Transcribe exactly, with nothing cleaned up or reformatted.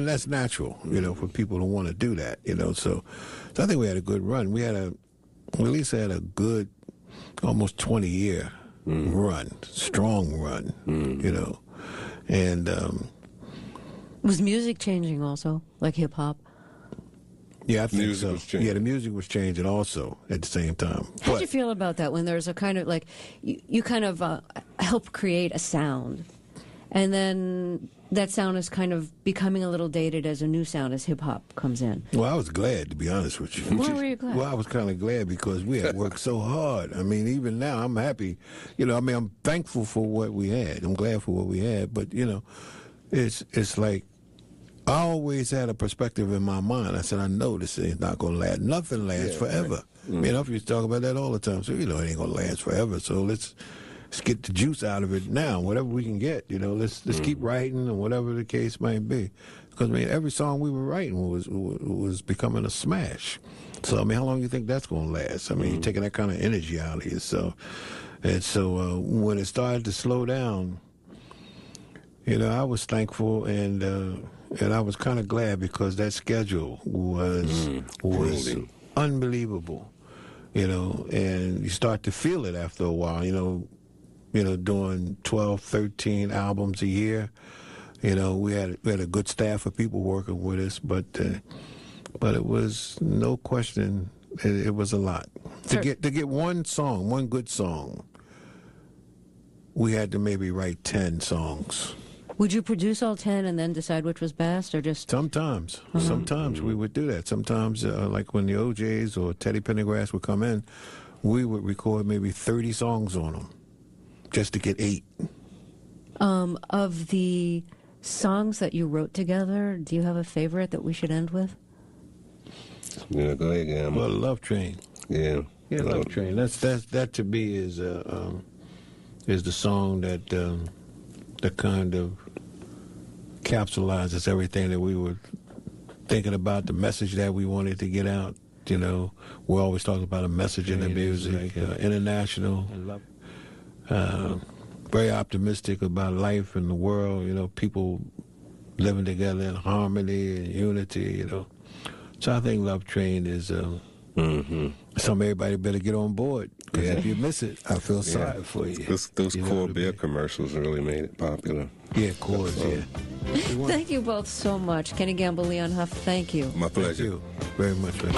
and that's natural, you know, for people to want to do that, you know. So, so I think we had a good run. We had a, we at least had a good, almost twenty year mm. run, strong run, mm. you know, and um, was music changing also, like hip hop? Yeah, I think music so. was changing. Yeah, the music was changing also at the same time. How But did you feel about that when there's a kind of like you, you kind of uh, help create a sound, and then that sound is kind of becoming a little dated as a new sound as hip hop comes in? Well, I was glad, to be honest with you. Why were you glad? Well, I was kind of glad because we had worked so hard. I mean, even now, I'm happy. You know, I mean, I'm thankful for what we had. I'm glad for what we had. But, you know, it's it's like I always had a perspective in my mind. I said, I know this is not going to last. Nothing lasts Yeah, forever. right. Mm-hmm. Me and Huff used to talk about that all the time. So, you know, it ain't going to last forever. So let's... Let's get the juice out of it now, whatever we can get. You know, let's let's mm. keep writing, and whatever the case might be. Because I mean, every song we were writing was was becoming a smash. So I mean, how long do you think that's going to last? I mean, mm. you're taking that kind of energy out of you. So, and so uh, when it started to slow down, you know, I was thankful and uh, and I was kind of glad because that schedule was mm. was Really? unbelievable. You know, and you start to feel it after a while. You know. You know, doing twelve, thirteen albums a year. You know, we had we had a good staff of people working with us, but uh, but it was no question, it, it was a lot to get to get one song, one good song. We had to maybe write ten songs. Would you produce all ten and then decide which was best, or just sometimes? Uh-huh. Sometimes we would do that. Sometimes, uh, like when the O Js or Teddy Pendergrass would come in, we would record maybe thirty songs on them. Just to get eight. Um, of the songs that you wrote together, do you have a favorite that we should end with? Yeah, go ahead, Gamble. Well, Love Train. Yeah, yeah, Love, Love Train. That's that's that to me is uh, um, is the song that um, that kind of capsulizes everything that we were thinking about, the message that we wanted to get out. You know, we're always talking about a message in the music, uh, international. Uh, very optimistic about life and the world, you know, people living together in harmony and unity, you know. So I think Love Train is uh, mm-hmm. something everybody better get on board. Because yeah. if you miss it, I feel sorry yeah. for you. Those, those you core beer commercials really made it popular. Yeah, Coors, so. yeah. Thank you both so much. Kenny Gamble, Leon Huff, thank you. My pleasure. Thank you very much.